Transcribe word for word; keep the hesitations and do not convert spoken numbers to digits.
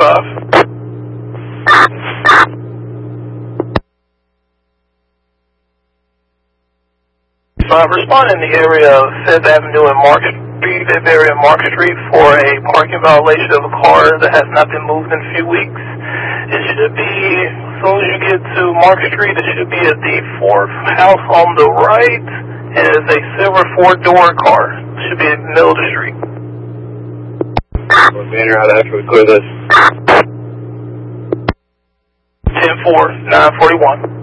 five. five, respond in the area of Fifth Avenue and Mark Street, Fifth area of Mark Street for a parking violation of a car that has not been moved in a few weeks. It should be, as soon as you get to Mark Street, it should be at the fourth house on the right. It is a silver four-door car. It should be in the middle of the street. Banner out after we clear this. ten four, nine forty-one.